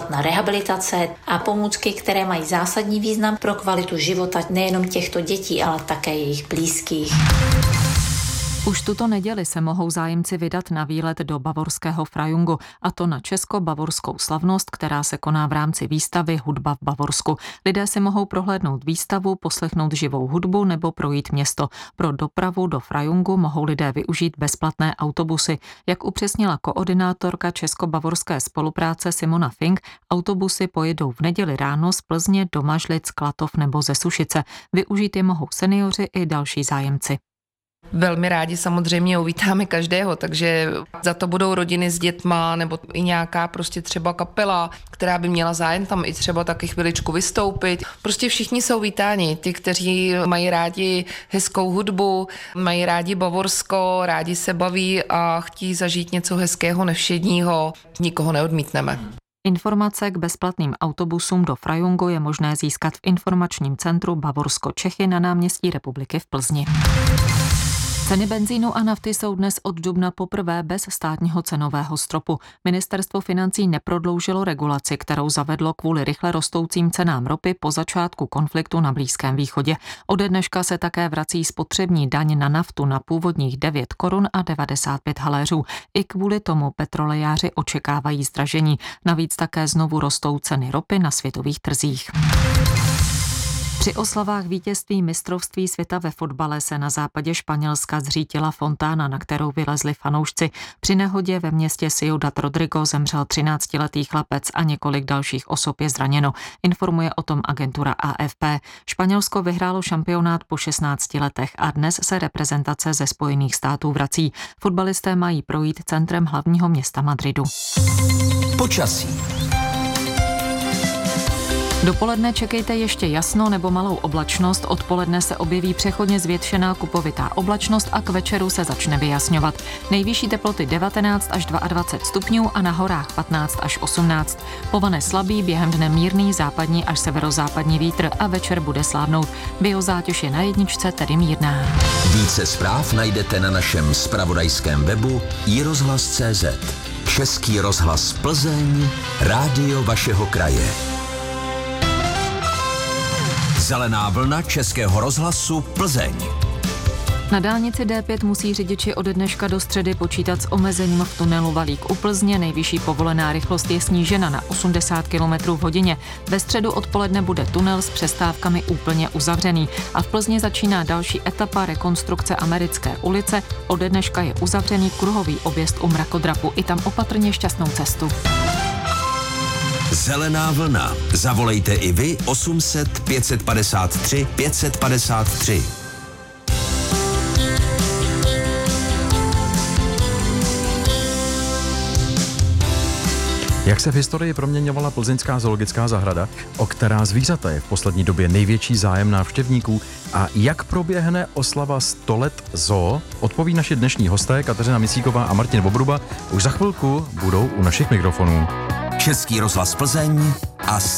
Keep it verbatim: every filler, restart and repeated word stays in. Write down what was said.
bezplatná rehabilitace a pomůcky, které mají zásadní význam pro kvalitu života nejenom těchto dětí, ale také jejich blízkých. Už tuto neděli se mohou zájemci vydat na výlet do bavorského Frajungu, a to na česko-bavorskou slavnost, která se koná v rámci výstavy Hudba v Bavorsku. Lidé si mohou prohlédnout výstavu, poslechnout živou hudbu nebo projít město. Pro dopravu do Frajungu mohou lidé využít bezplatné autobusy. Jak upřesnila koordinátorka česko-bavorské spolupráce Simona Fink, autobusy pojedou v neděli ráno z Plzně do Mažlic, Klatov nebo ze Sušice. Využít je mohou seniori i další zájemci. Velmi rádi samozřejmě uvítáme každého, takže za to budou rodiny s dětma nebo i nějaká prostě třeba kapela, která by měla zájem tam i třeba taky chviličku vystoupit. Prostě všichni jsou vítáni, ty, kteří mají rádi hezkou hudbu, mají rádi Bavorsko, rádi se baví a chtějí zažít něco hezkého, nevšedního, nikoho neodmítneme. Informace k bezplatným autobusům do Frajungu je možné získat v informačním centru Bavorsko Čechy na náměstí Republiky v Plzni. Ceny benzínu a nafty jsou dnes od dubna poprvé bez státního cenového stropu. Ministerstvo financí neprodloužilo regulaci, kterou zavedlo kvůli rychle rostoucím cenám ropy po začátku konfliktu na Blízkém východě. Ode dneška se také vrací spotřební daň na naftu na původních devět korun a devadesát pět haléřů. I kvůli tomu petrolejáři očekávají zdražení. Navíc také znovu rostou ceny ropy na světových trzích. Při oslavách vítězství mistrovství světa ve fotbale se na západě Španělska zřítila fontána, na kterou vylezli fanoušci. Při nehodě ve městě Ciudad Rodrigo zemřel třináctiletý chlapec a několik dalších osob je zraněno. Informuje o tom agentura A F P. Španělsko vyhrálo šampionát po šestnácti letech a dnes se reprezentace ze Spojených států vrací. Fotbalisté mají projít centrem hlavního města Madridu. Počasí. Dopoledne čekejte ještě jasno nebo malou oblačnost, odpoledne se objeví přechodně zvětšená kupovitá oblačnost a k večeru se začne vyjasňovat. Nejvyšší teploty devatenáct až dvacet dva stupňů a na horách patnáct až osmnáct. Povane slabý, během dne mírný západní až severozápadní vítr a večer bude slávnout. Biozátěž je na jedničce, tedy mírná. Více zpráv najdete na našem zpravodajském webu i rozhlas tečka cé zet. Český rozhlas Plzeň, rádio vašeho kraje. Zelená vlna Českého rozhlasu Plzeň. Na dálnici D pět musí řidiči ode dneška do středy počítat s omezením v tunelu Valík u Plzně. Nejvyšší povolená rychlost je snížena na osmdesát kilometrů v hodině. Ve středu odpoledne bude tunel s přestávkami úplně uzavřený. A v Plzni začíná další etapa rekonstrukce Americké ulice. Ode dneška je uzavřený kruhový objezd u mrakodrapu. I tam opatrně šťastnou cestu. Zelená vlna. Zavolejte i vy osm set pět padesát tři pět padesát tři. Jak se v historii proměňovala plzeňská zoologická zahrada, o která zvířata je v poslední době největší zájem návštěvníků a jak proběhne oslava sto let zoo, odpoví naši dnešní hosté Kateřina Micíková a Martin Bobruba. Už za chvilku budou u našich mikrofonů. Český rozhlas Plzeň a